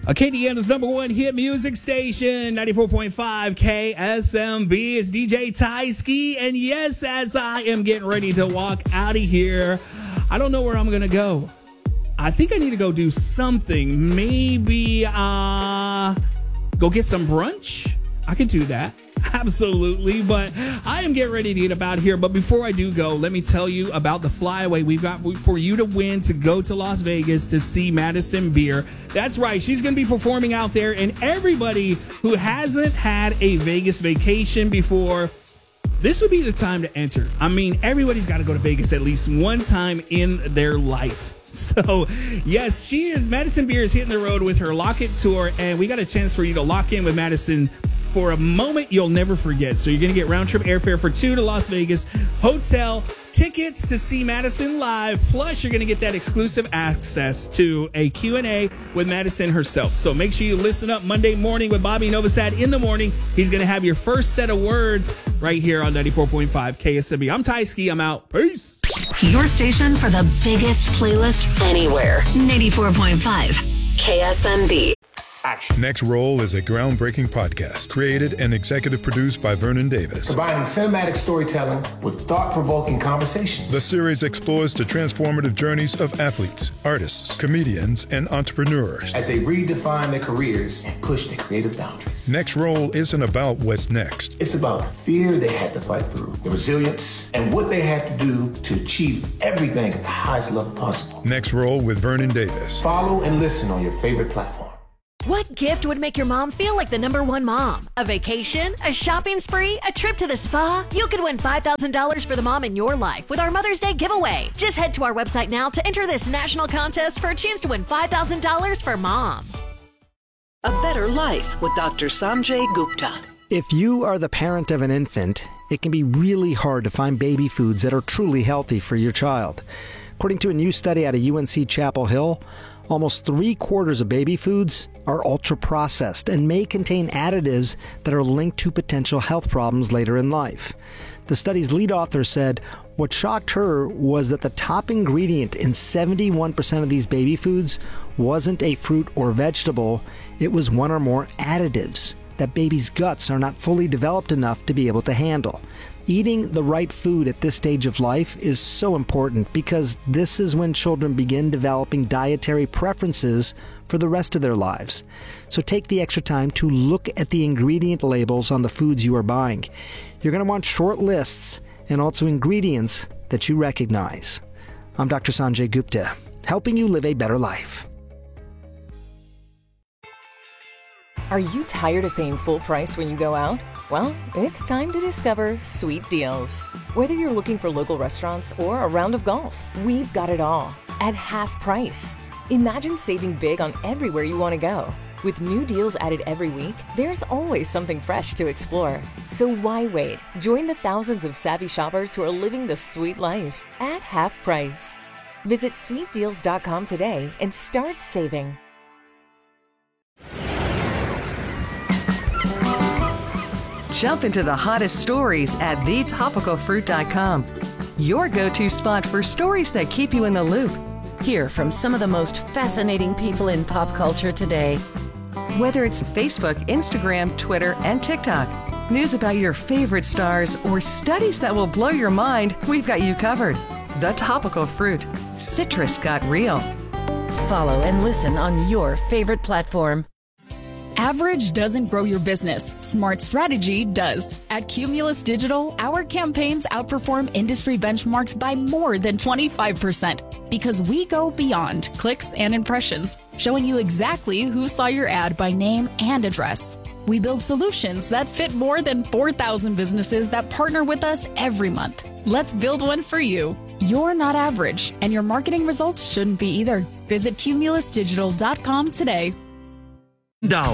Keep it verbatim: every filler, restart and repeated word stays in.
Acadiana's number one hit music station, ninety-four point five K S M B. It's D J Tyski. And yes, as I am getting ready to walk out of here, I don't know where I'm going to go. I think I need to go do something. Maybe uh, go get some brunch. I could do that. Absolutely. But I am getting ready to get about here. But before I do go, let me tell you about the flyaway we've got for you to win to go to Las Vegas to see Madison Beer. That's right. She's going to be performing out there. And everybody who hasn't had a Vegas vacation before, this would be the time to enter. I mean, everybody's got to go to Vegas at least one time in their life. So, yes, she is. Madison Beer is hitting the road with her Lock It Tour. And we got a chance for you to lock in with Madison for a moment you'll never forget. So you're going to get round trip airfare for two to Las Vegas, hotel, tickets to see Madison live, plus you're going to get that exclusive access to a Q and A with Madison herself. So make sure you listen up Monday morning with Bobby Novosad in the morning. He's going to have your first set of words right here on ninety-four point five K S M B. I'm Tyski. I'm out. Peace. Your station for the biggest playlist anywhere. ninety-four point five K S M B. Action. Next Roll is a groundbreaking podcast created and executive produced by Vernon Davis. Combining cinematic storytelling with thought-provoking conversations. The series explores the transformative journeys of athletes, artists, comedians, and entrepreneurs as they redefine their careers and push their creative boundaries. Next Roll isn't about what's next. It's about the fear they had to fight through, the resilience, and what they had to do to achieve everything at the highest level possible. Next Roll with Vernon Davis. Follow and listen on your favorite platform. What gift would make your mom feel like the number one mom? A vacation? A shopping spree? A trip to the spa? You could win five thousand dollars for the mom in your life with our Mother's Day giveaway. Just head to our website now to enter this national contest for a chance to win five thousand dollars for mom. A Better Life with Doctor Sanjay Gupta. If you are the parent of an infant, it can be really hard to find baby foods that are truly healthy for your child. According to a new study out of U N C Chapel Hill, almost three quarters of baby foods are ultra-processed and may contain additives that are linked to potential health problems later in life. The study's lead author said what shocked her was that the top ingredient in seventy-one percent of these baby foods wasn't a fruit or vegetable, it was one or more additives that babies' guts are not fully developed enough to be able to handle. Eating the right food at this stage of life is so important because this is when children begin developing dietary preferences for the rest of their lives. So take the extra time to look at the ingredient labels on the foods you are buying. You're going to want short lists and also ingredients that you recognize. I'm Doctor Sanjay Gupta, helping you live a better life. Are you tired of paying full price when you go out? Well, it's time to discover Sweet Deals. Whether you're looking for local restaurants or a round of golf, we've got it all at half price. Imagine saving big on everywhere you want to go. With new deals added every week, there's always something fresh to explore. So why wait? Join the thousands of savvy shoppers who are living the sweet life at half price. Visit sweet deals dot com today and start saving. Jump into the hottest stories at the topical fruit dot com. Your go-to spot for stories that keep you in the loop. Hear from some of the most fascinating people in pop culture today. Whether it's Facebook, Instagram, Twitter, and TikTok, news about your favorite stars, or studies that will blow your mind, we've got you covered. The Topical Fruit. Citrus got real. Follow and listen on your favorite platform. Average doesn't grow your business. Smart strategy does. At Cumulus Digital, our campaigns outperform industry benchmarks by more than twenty-five percent because we go beyond clicks and impressions, showing you exactly who saw your ad by name and address. We build solutions that fit more than four thousand businesses that partner with us every month. Let's build one for you. You're not average, and your marketing results shouldn't be either. Visit cumulus digital dot com today. Down.